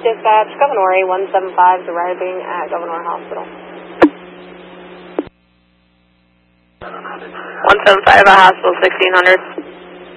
Dispatch, Gouverneur 175 is arriving at Gouverneur Hospital. 175 at Hospital 1600.